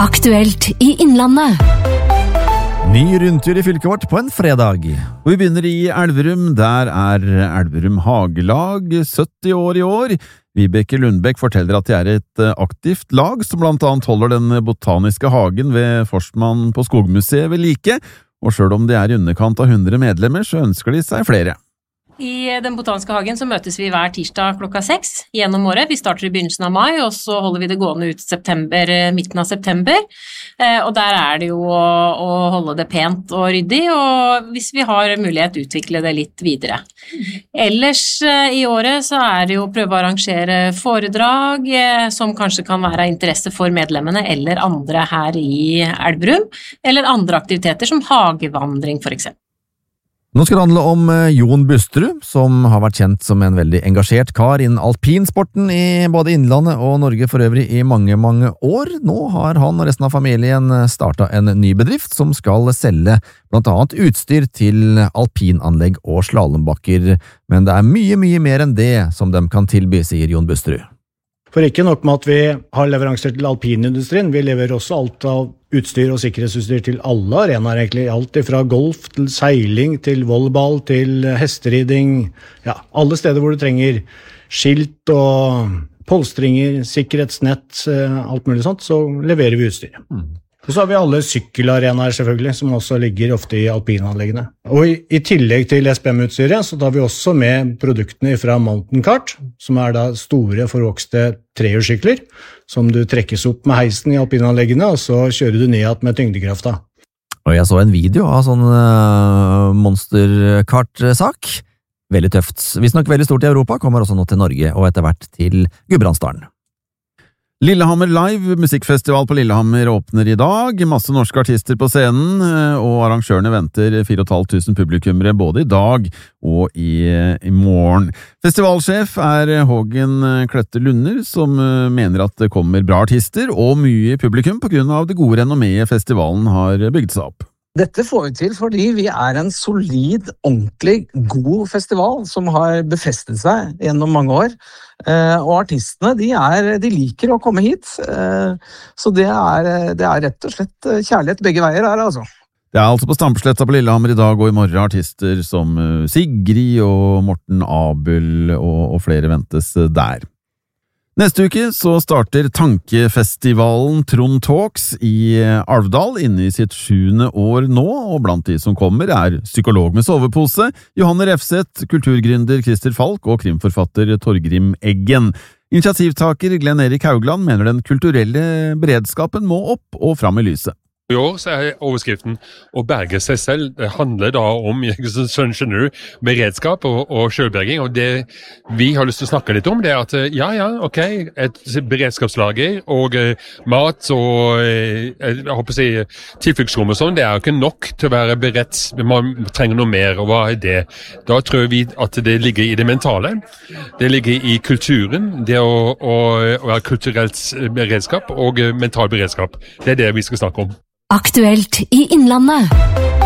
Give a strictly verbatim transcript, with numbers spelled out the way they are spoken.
Aktuelt i Innlandet. Ny rundtur i fylket vårt på en fredag. Og vi begynner i Elverum. Der er Elverum Hagelag sytti år i år. Vibeke Lundbekk forteller at de er et aktivt lag som blant annet holder den botaniske hagen ved Forsman på Skogmuseet ved like. Og selv om de er i underkant av hundre medlemmer, så ønsker de seg flere. I den botaniske hagen så møtes vi hver tirsdag klokka seks gjennom året. Vi starter i begynnelsen av mai, og så holder vi det gående ut september, midten av september. Og der er det jo å, å holde det pent og ryddig, og hvis vi har mulighet utvikle det litt videre. Ellers i året så er det jo å prøve å arrangere foredrag som kanskje kan være av interesse for medlemmene eller andre her i Elverum, eller andre aktiviteter som hagevandring for eksempel. Nå skal det handle om Jon Busterud, som har vært kjent som en veldig engasjert kar innen alpinsporten i både Innlandet og Norge for øvrig i mange, mange år. Nå har han og resten av familien startet en ny bedrift som skal selge blant annet utstyr til alpinanlegg og slalombakker, men det er mye, mye mer enn det som de kan tilby, sier Jon Busterud. For ikke nok med at vi har leveranser til alpinindustrien, vi leverer også alt av utstyr og sikkerhetsutstyr til alle arenaer egentlig. Alt fra golf til seiling til volleyball til hesteriding. Ja, alle steder hvor du trenger skilt og polstringer, sikkerhetsnett, alt mulig sånt, så leverer vi utstyr. Mm. Og så har vi alle sykkelarenaer selvfølgelig, som også ligger ofte i alpinanleggene. Og i, i tillegg til S P M-utstyret, så tar vi også med produktene fra Mountain Kart, som er da store forvokste trehjulssykler, som du trekkes opp med heisen i alpinanleggene, og så kjører du ned igjen med tyngdekrafta. Og jeg så en video av sånn uh, monsterkartsak. Veldig tøft. Hvis nok veldig stort i Europa, kommer også nå til Norge, og etter hvert til Gudbrandsdalen. Lillehammer Live, musikkfestival på Lillehammer, åpner i dag. Masse norske artister på scenen, og arrangørene venter fire og et halvt tusen publikummere både i dag og i, i morgen. Festivalsjef er Hågen Klette Lunder, som mener at det kommer bra artister og mye publikum på grunn av det gode renommeet festivalen har bygd seg opp. Dette får vi til fordi vi er en solid, ordentlig, god festival som har befestet seg gjennom mange år. Eh, og artistene, de, er, de liker å komme hit. Eh, så det er, det er rett og slett kjærlighet begge veier her, altså. Det er altså på Stampesletta på Lillehammer i dag og i morgen artister som Sigrid og Morten Abel og, og flere ventes der. Neste uke så starter Tankefestivalen Trond Talks i Alvdal inne i sitt sjuende år nå, og blant de som kommer er psykolog med sovepose, Johanne Refseth, kulturgründer Christer Falk og krimforfatter Torgrim Eggen. Initiativtaker Glenn Erik Haugland mener den kulturelle beredskapen må opp og fram i lyset. I år så er overskriften å berge seg selv. Det handler da om sånn skjønner du, beredskap og, og selvberging, og det vi har lyst til å snakke litt om det er at ja, ja, ok, et beredskapslager og uh, mat og uh, jeg håper å si tilfluktsrom og sånn, det er jo ikke nok til å være beredt, man trenger noe mer, og hva er det? Da tror vi at det ligger i det mentale, det ligger i kulturen, det å, å, å være kulturelt beredskap og uh, mental beredskap. Det er det vi skal snakke om. Aktuelt i Innlandet.